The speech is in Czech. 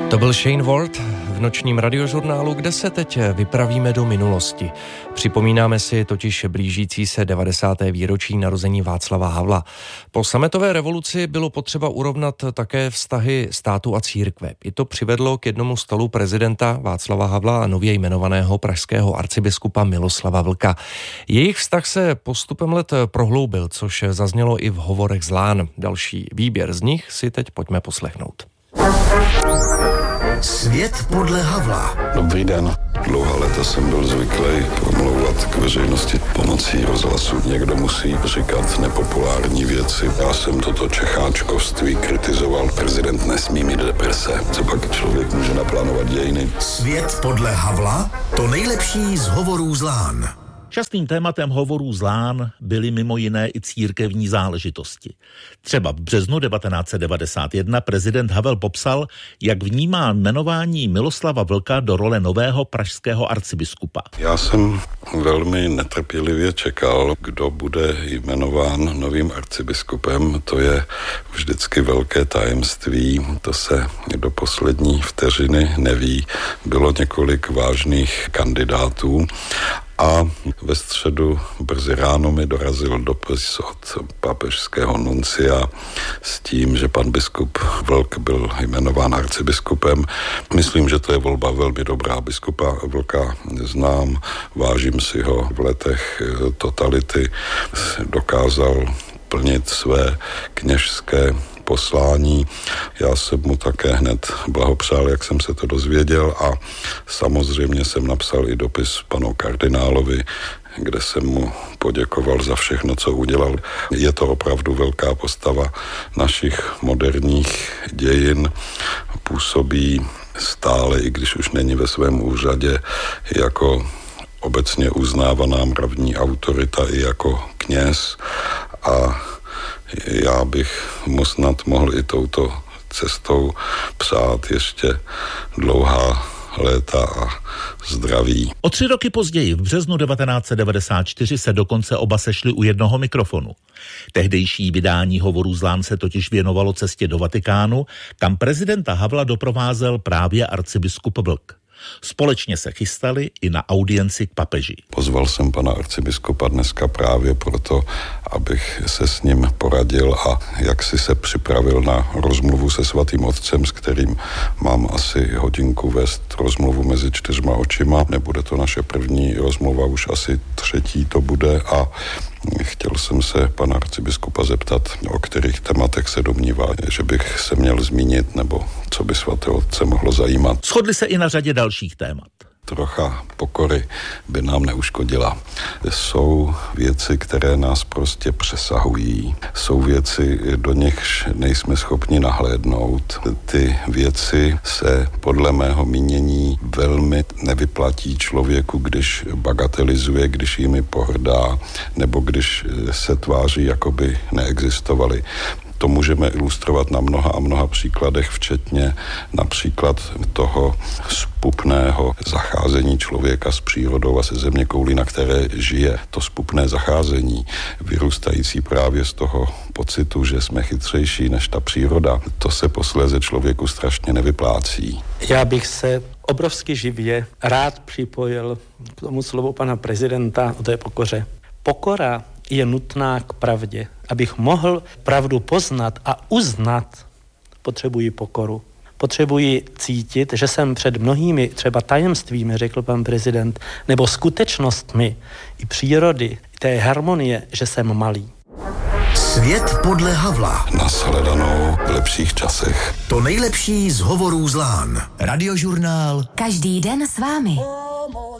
To byl Shane Ward v nočním radiožurnálu, kde se teď vypravíme do minulosti. Připomínáme si totiž blížící se 90. výročí narození Václava Havla. Po sametové revoluci bylo potřeba urovnat také vztahy státu a církve. I to přivedlo k jednomu stolu prezidenta Václava Havla a nově jmenovaného pražského arcibiskupa Miloslava Vlka. Jejich vztah se postupem let prohloubil, což zaznělo i v hovorech z Lán. Další výběr z nich si teď pojďme poslechnout. Svět podle Havla. Dobrý den. Dlouhá léta jsem byl zvyklý promlouvat k veřejnosti pomocí rozhlasu. Někdo musí říkat nepopulární věci. Já jsem toto čecháčkovství kritizoval. Prezident nesmí mít deprese. Co pak člověk může naplánovat dějiny? Svět podle Havla? To nejlepší z hovorů z Lán. Častým tématem hovorů z Lán byly mimo jiné i církevní záležitosti. Třeba v březnu 1991 prezident Havel popsal, jak vnímá jmenování Miloslava Vlka do role nového pražského arcibiskupa. Já jsem velmi netrpělivě čekal, kdo bude jmenován novým arcibiskupem. To je vždycky velké tajemství, to se do poslední vteřiny neví. Bylo několik vážných kandidátů. A ve středu brzy ráno mi dorazil dopis od papežského nuncia s tím, že pan biskup Vlk byl jmenován arcibiskupem. Myslím, že to je volba velmi dobrá. Biskupa Vlka znám, vážím si ho. V letech totality dokázal plnit své kněžské poslání. Já jsem mu také hned blahopřál, jak jsem se to dozvěděl, a samozřejmě jsem napsal i dopis panu kardinálovi, kde jsem mu poděkoval za všechno, co udělal. Je to opravdu velká postava našich moderních dějin. Působí stále, i když už není ve svém úřadě, jako obecně uznávaná mravní autorita i jako kněz, a já bych mu snad mohl i touto cestou přát ještě dlouhá léta a zdraví. O 3 roky později, v březnu 1994, se dokonce oba sešli u jednoho mikrofonu. Tehdejší vydání hovorů z Lán se totiž věnovalo cestě do Vatikánu, kam prezidenta Havla doprovázel právě arcibiskup Vlk. Společně se chystali i na audienci k papeži. Pozval jsem pana arcibiskupa dneska právě proto, abych se s ním poradil a jak si se připravil na rozmluvu se svatým otcem, s kterým mám asi hodinku vést rozmluvu mezi 4 očima. Nebude to naše první rozmluva, už asi 3. to bude, a chtěl jsem se pana arcibiskupa zeptat, o kterých tématech se domnívá, že bych se měl zmínit, nebo co by svatého otce mohlo zajímat. Shodli se i na řadě dalších témat. Trocha pokory by nám neuškodila. Jsou věci, které nás prostě přesahují. Jsou věci, do nichž nejsme schopni nahlédnout. Ty věci se podle mého mínění velmi nevyplatí člověku, když bagatelizuje, když jimi pohrdá, nebo když se tváří, jako by neexistovaly. To můžeme ilustrovat na mnoha a mnoha příkladech, včetně například toho zpupného zacházení člověka s přírodou a se zeměkoulí, na které žije. To zpupné zacházení, vyrůstající právě z toho pocitu, že jsme chytřejší než ta příroda, to se posléze člověku strašně nevyplácí. Já bych se obrovsky živě rád připojil k tomu slovu pana prezidenta o té pokoře. Pokora je nutná k pravdě. Abych mohl pravdu poznat a uznat, potřebuji pokoru. Potřebuji cítit, že jsem před mnohými třeba tajemstvími, řekl pan prezident, nebo skutečnostmi i přírody, té harmonie, že jsem malý. Svět podle Havla. Nashledanou v lepších časech. To nejlepší z hovorů z Lán. Radiožurnál. Každý den s vámi.